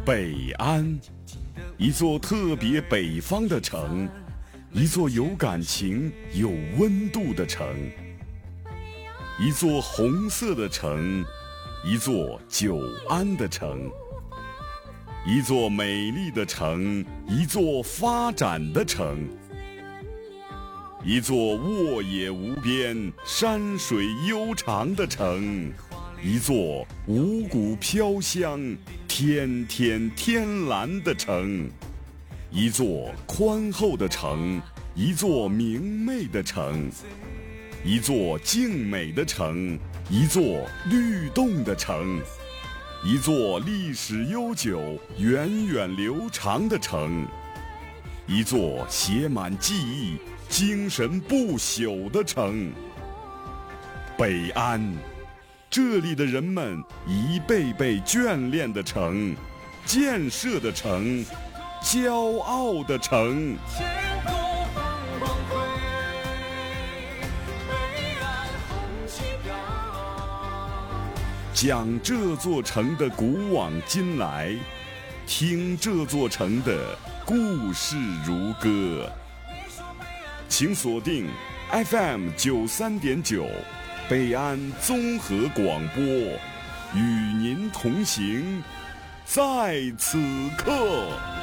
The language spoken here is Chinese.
北安，一座特别北方的城，一座有感情、有温度的城，一座红色的城，一座久安的城，一座美丽的城，一座发展的城，一座沃野无边、山水悠长的城，一座五谷飘香、天天天蓝的城，一座宽厚的城，一座明媚的城，一座静美的城，一座律动的城，一座历史悠久、源远流长的城，一座写满记忆、精神不朽的城。北安，这里的人们一辈辈眷恋的城，建设的城，骄傲的城。讲这座城的古往今来，听这座城的故事如歌。请锁定 FM93.9 北安综合广播，与您同行，在此刻。